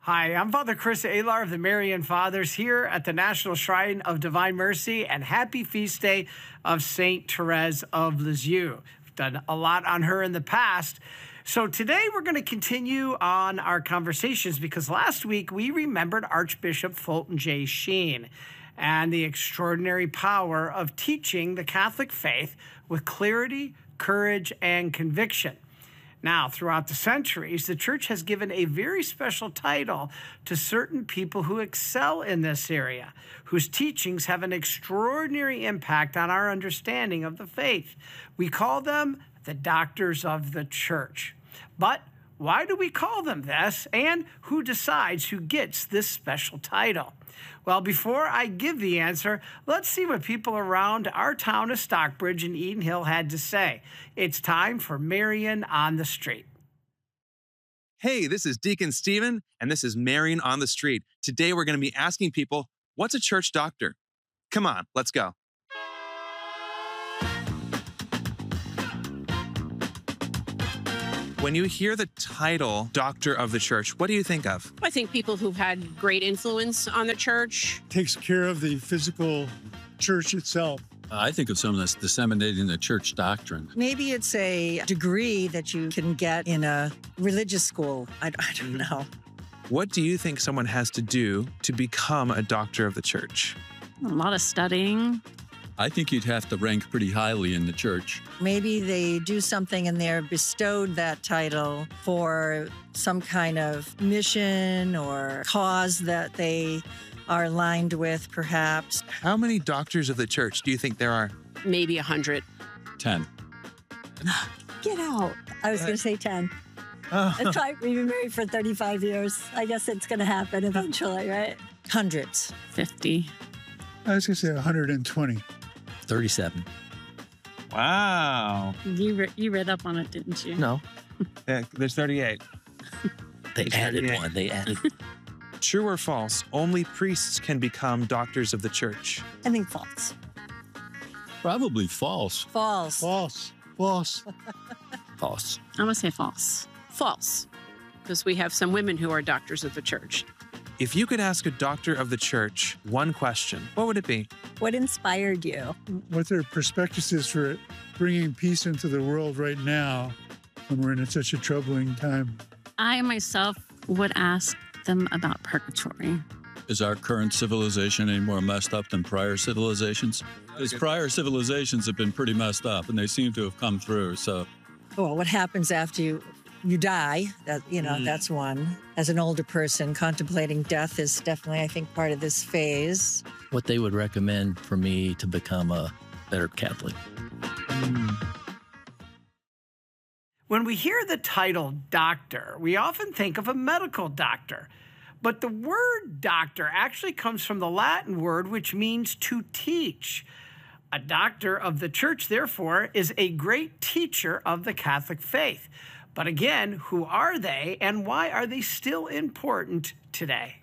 Hi, I'm Father Chris Alar of the Marian Fathers here at the National Shrine of Divine Mercy, and happy feast day of Saint Therese of Lisieux. We've done a lot on her in the past. So today we're going to continue on our conversations because last week we remembered Archbishop Fulton J. Sheen and the extraordinary power of teaching the Catholic faith with clarity, courage, and conviction. Now, throughout the centuries, the Church has given a very special title to certain people who excel in this area, whose teachings have an extraordinary impact on our understanding of the faith. We call them the Doctors of the Church. But why do we call them this, and who decides who gets this special title? Well, before I give the answer, let's see what people around our town of Stockbridge and Eden Hill had to say. It's time for Marian on the Street. Hey, this is Deacon Stephen, and this is Marian on the Street. Today we're going to be asking people, what's a church doctor? Come on, let's go. When you hear the title Doctor of the Church, what do you think of? I think people who've had great influence on the church. Takes care of the physical church itself. I think of someone that's disseminating the church doctrine. Maybe it's a degree that you can get in a religious school. I don't know. What do you think someone has to do to become a doctor of the church? A lot of studying. I think you'd have to rank pretty highly in the church. Maybe they do something and they're bestowed that title for some kind of mission or cause that they are aligned with, perhaps. How many doctors of the church do you think there are? Maybe 100. 10. Get out. I was going to say 10. That's right. We've been married for 35 years. I guess it's going to happen eventually, right? Hundreds. 50. I was going to say 120. 37. Wow. You read up on it, didn't you? No. Yeah, there's 38. They added one. They added. True or false, only priests can become doctors of the church? I think false. Probably false. False. False. False. False. I'm going to say false. False. Because we have some women who are doctors of the church. If you could ask a doctor of the church one question, what would it be? What inspired you? What their prospectus is for bringing peace into the world right now when we're in such a troubling time. I myself would ask them about purgatory. Is our current civilization any more messed up than prior civilizations? Because prior civilizations have been pretty messed up, and they seem to have come through, so... Well, what happens after you die, that's one. As an older person, contemplating death is definitely, I think, part of this phase. What they would recommend for me to become a better Catholic. When we hear the title doctor, we often think of a medical doctor. But the word doctor actually comes from the Latin word which means to teach. A doctor of the church, therefore, is a great teacher of the Catholic faith. But again, who are they and why are they still important today?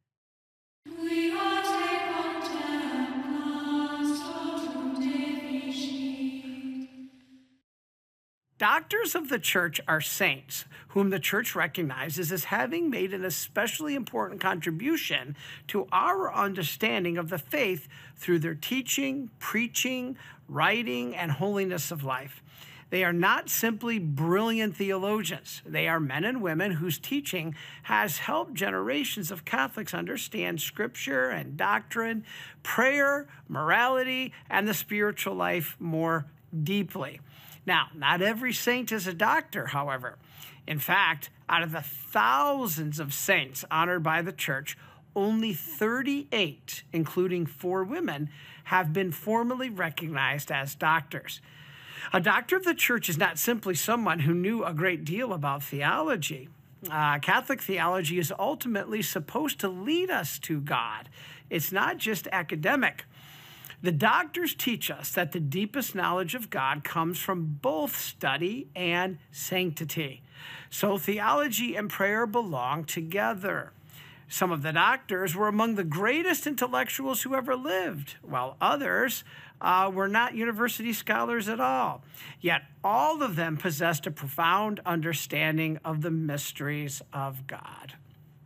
Doctors of the church are saints, whom the church recognizes as having made an especially important contribution to our understanding of the faith through their teaching, preaching, writing, and holiness of life. They are not simply brilliant theologians. They are men and women whose teaching has helped generations of Catholics understand Scripture and doctrine, prayer, morality, and the spiritual life more deeply. Now, not every saint is a doctor, however. In fact, out of the thousands of saints honored by the church, only 38, including 4 women, have been formally recognized as doctors. A doctor of the church is not simply someone who knew a great deal about theology. Catholic theology is ultimately supposed to lead us to God. It's not just academic. The doctors teach us that the deepest knowledge of God comes from both study and sanctity. So theology and prayer belong together. Some of the doctors were among the greatest intellectuals who ever lived, while others were not university scholars at all. Yet all of them possessed a profound understanding of the mysteries of God.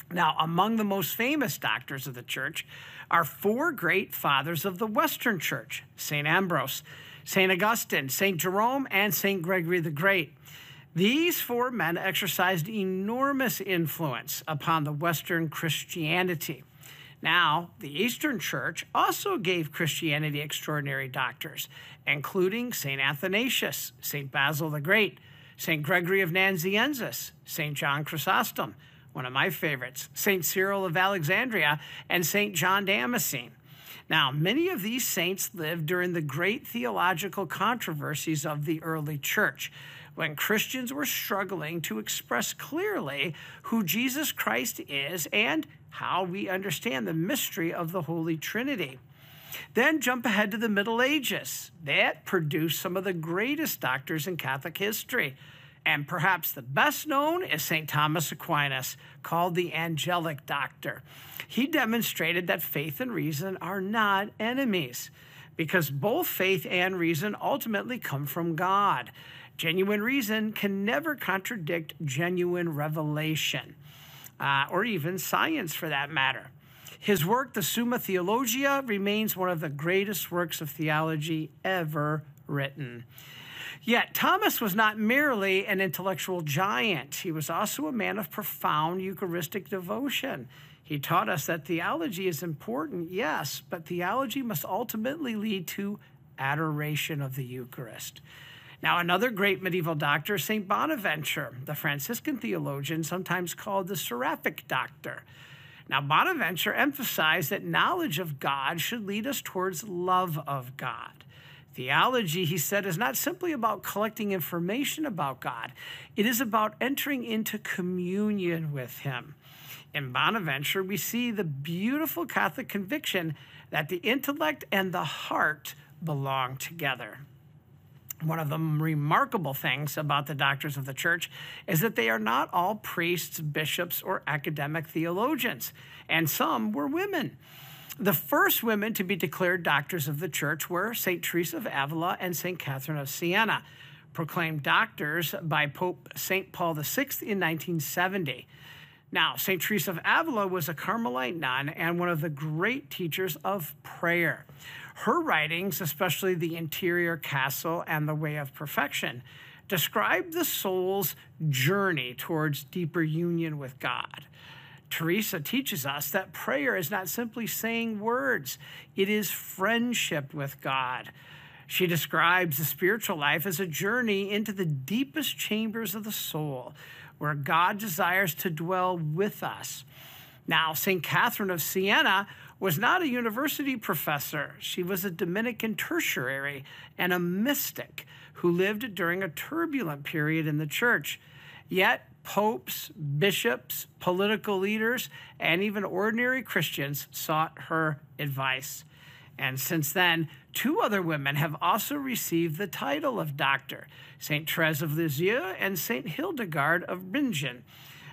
Now, among the most famous doctors of the church are four great fathers of the Western Church: St. Ambrose, St. Augustine, St. Jerome, and St. Gregory the Great. These four men exercised enormous influence upon the Western Christianity. Now, the Eastern Church also gave Christianity extraordinary doctors, including St. Athanasius, St. Basil the Great, St. Gregory of Nazianzus, St. John Chrysostom, one of my favorites, St. Cyril of Alexandria, and St. John Damascene. Now, many of these saints lived during the great theological controversies of the early church, when Christians were struggling to express clearly who Jesus Christ is and how we understand the mystery of the Holy Trinity. Then jump ahead to the Middle Ages. That produced some of the greatest doctors in Catholic history. And perhaps the best known is St. Thomas Aquinas, called the angelic doctor. He demonstrated that faith and reason are not enemies, because both faith and reason ultimately come from God. Genuine reason can never contradict genuine revelation, or even science for that matter. His work, the Summa Theologia, remains one of the greatest works of theology ever written. Yet Thomas was not merely an intellectual giant. He was also a man of profound Eucharistic devotion. He taught us that theology is important, yes, but theology must ultimately lead to adoration of the Eucharist. Now, another great medieval doctor, St. Bonaventure, the Franciscan theologian, sometimes called the seraphic doctor. Now, Bonaventure emphasized that knowledge of God should lead us towards love of God. Theology, he said, is not simply about collecting information about God. It is about entering into communion with him. In Bonaventure, we see the beautiful Catholic conviction that the intellect and the heart belong together. One of the remarkable things about the doctors of the church is that they are not all priests, bishops, or academic theologians, and some were women. The first women to be declared doctors of the church were St. Teresa of Avila and St. Catherine of Siena, proclaimed doctors by Pope St. Paul VI in 1970. Now, St. Teresa of Avila was a Carmelite nun and one of the great teachers of prayer. Her writings, especially The Interior Castle and The Way of Perfection, describe the soul's journey towards deeper union with God. Teresa teaches us that prayer is not simply saying words, it is friendship with God. She describes the spiritual life as a journey into the deepest chambers of the soul, where God desires to dwell with us. Now, St. Catherine of Siena was not a university professor. She was a Dominican tertiary and a mystic who lived during a turbulent period in the church. Yet, popes, bishops, political leaders, and even ordinary Christians sought her advice. And since then, two other women have also received the title of doctor, St. Therese of Lisieux and St. Hildegard of Bingen.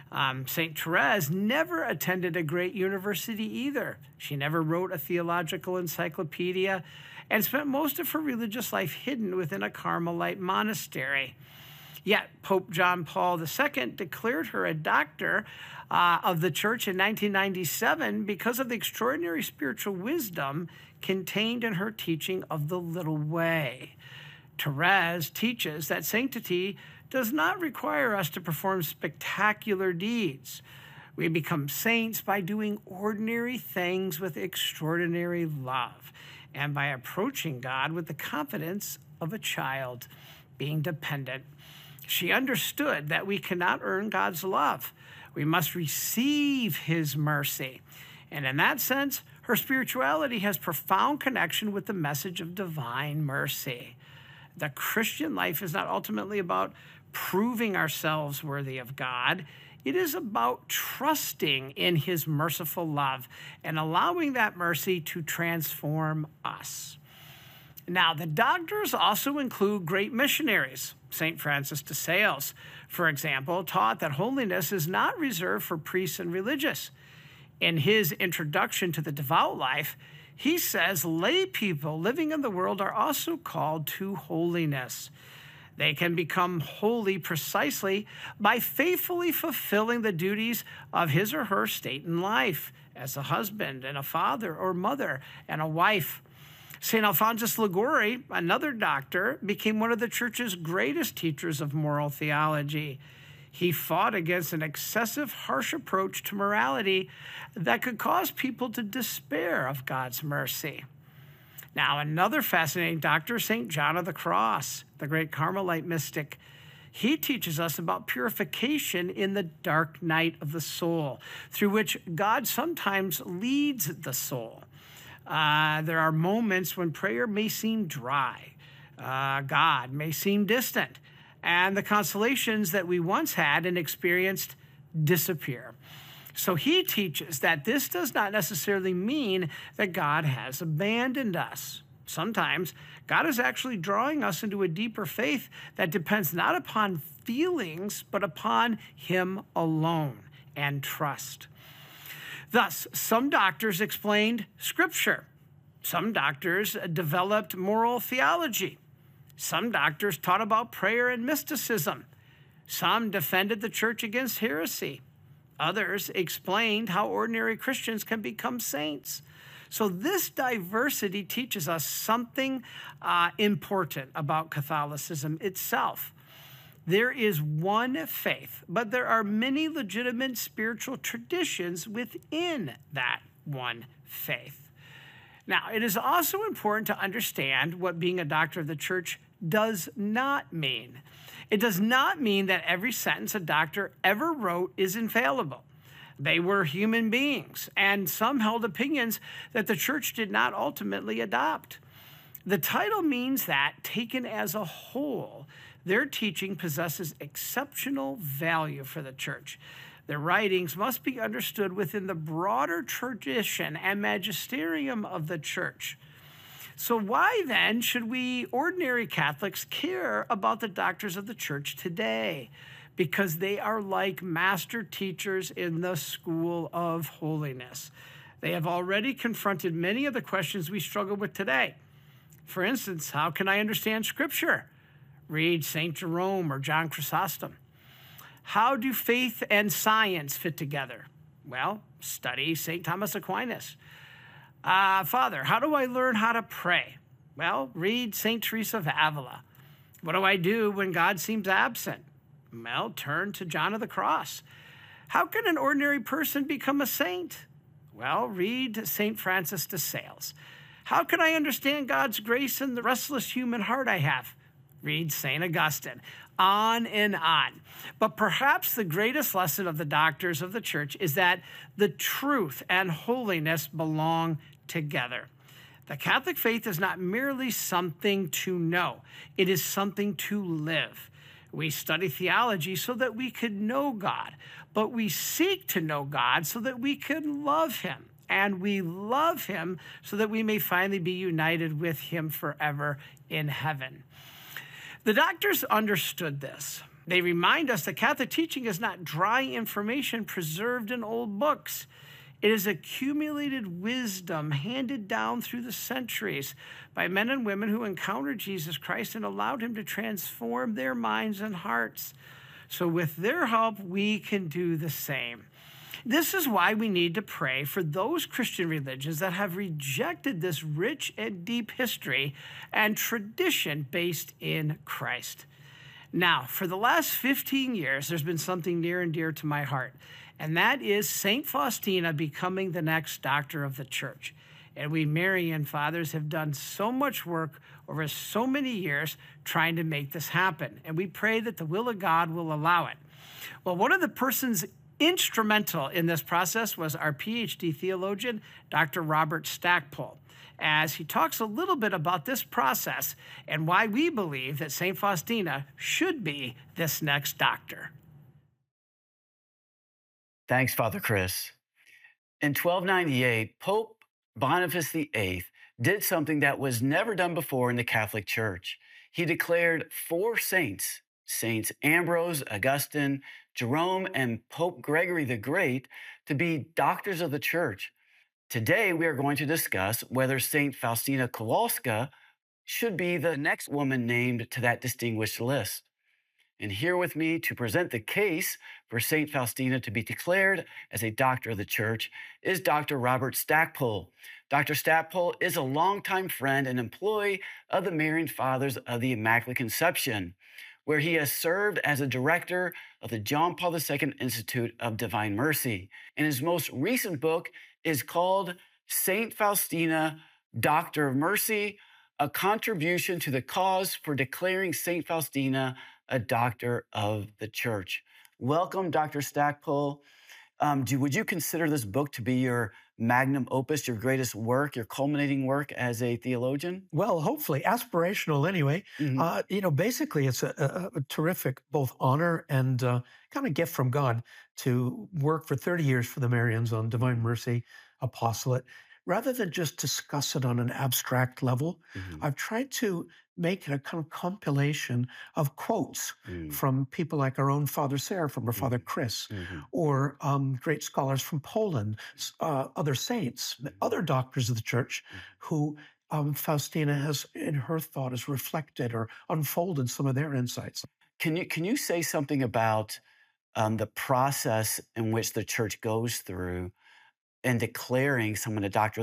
St. Therese never attended a great university either. She never wrote a theological encyclopedia and spent most of her religious life hidden within a Carmelite monastery. Yet Pope John Paul II declared her a doctor of the church in 1997 because of the extraordinary spiritual wisdom contained in her teaching of the little way. Therese teaches that sanctity does not require us to perform spectacular deeds. We become saints by doing ordinary things with extraordinary love and by approaching God with the confidence of a child, being dependent. She understood that we cannot earn God's love. We must receive his mercy. And in that sense, her spirituality has profound connection with the message of divine mercy. The Christian life is not ultimately about proving ourselves worthy of God. It is about trusting in his merciful love and allowing that mercy to transform us. Now, the doctors also include great missionaries. St. Francis de Sales, for example, taught that holiness is not reserved for priests and religious. In his introduction to the devout life, he says lay people living in the world are also called to holiness. They can become holy precisely by faithfully fulfilling the duties of his or her state in life as a husband and a father or mother and a wife. St. Alphonsus Liguori, another doctor, became one of the church's greatest teachers of moral theology. He fought against an excessive, harsh approach to morality that could cause people to despair of God's mercy. Now, another fascinating doctor, St. John of the Cross, the great Carmelite mystic. He teaches us about purification in the dark night of the soul, through which God sometimes leads the soul. There are moments when prayer may seem dry, God may seem distant, and the consolations that we once had and experienced disappear. So he teaches that this does not necessarily mean that God has abandoned us. Sometimes God is actually drawing us into a deeper faith that depends not upon feelings, but upon him alone and trust. Thus, some doctors explained Scripture. Some doctors developed moral theology. Some doctors taught about prayer and mysticism. Some defended the church against heresy. Others explained how ordinary Christians can become saints. So this diversity teaches us something important about Catholicism itself. There is one faith, but there are many legitimate spiritual traditions within that one faith. Now, it is also important to understand what being a doctor of the church does not mean. It does not mean that every sentence a doctor ever wrote is infallible. They were human beings, and some held opinions that the church did not ultimately adopt. The title means that, taken as a whole, their teaching possesses exceptional value for the church. Their writings must be understood within the broader tradition and magisterium of the church. So why then should we ordinary Catholics care about the doctors of the church today? Because they are like master teachers in the school of holiness. They have already confronted many of the questions we struggle with today. For instance, how can I understand Scripture? Read St. Jerome or John Chrysostom. How do faith and science fit together? Well, study St. Thomas Aquinas. Father, how do I learn how to pray? Well, read St. Teresa of Avila. What do I do when God seems absent? Well, turn to John of the Cross. How can an ordinary person become a saint? Well, read St. Francis de Sales. How can I understand God's grace in the restless human heart I have? Read St. Augustine. On and on. But perhaps the greatest lesson of the doctors of the church is that the truth and holiness belong together. The Catholic faith is not merely something to know. It is something to live. We study theology so that we could know God, but we seek to know God so that we can love him. And we love him so that we may finally be united with him forever in heaven. The doctors understood this. They remind us that Catholic teaching is not dry information preserved in old books. It is accumulated wisdom handed down through the centuries by men and women who encountered Jesus Christ and allowed him to transform their minds and hearts. So with their help, we can do the same. This is why we need to pray for those Christian religions that have rejected this rich and deep history and tradition based in Christ. Now, for the last 15 years, there's been something near and dear to my heart, and that is St. Faustina becoming the next doctor of the church. And we Marian fathers have done so much work over so many years trying to make this happen, and we pray that the will of God will allow it. Well, one of the persons instrumental in this process was our PhD theologian, Dr. Robert Stackpole, as he talks a little bit about this process and why we believe that St. Faustina should be this next doctor. Thanks, Father Chris. In 1298, Pope Boniface VIII did something that was never done before in the Catholic Church. He declared 4 saints, Saints Ambrose, Augustine, Jerome, and Pope Gregory the Great, to be doctors of the church. Today, we are going to discuss whether St. Faustina Kowalska should be the next woman named to that distinguished list. And here with me to present the case for St. Faustina to be declared as a doctor of the church is Dr. Robert Stackpole. Dr. Stackpole is a longtime friend and employee of the Marian Fathers of the Immaculate Conception, where he has served as a director of the John Paul II Institute of Divine Mercy. And his most recent book is called St. Faustina, Doctor of Mercy, a contribution to the cause for declaring St. Faustina a doctor of the church. Welcome, Dr. Stackpole. Would you consider this book to be your magnum opus, your greatest work, your culminating work as a theologian? Well, hopefully, aspirational anyway. Basically, it's a terrific both honor and kind of gift from God to work for 30 years for the Marians on Divine Mercy Apostolate. Rather than just discuss it on an abstract level, I've tried to make it a kind of compilation of quotes from people like our own Father Seraphim or Father Chris, or great scholars from Poland, other saints, other doctors of the church who Faustina has, in her thought, has reflected or unfolded some of their insights. Can you say something about the process in which the church goes through in declaring someone a doctor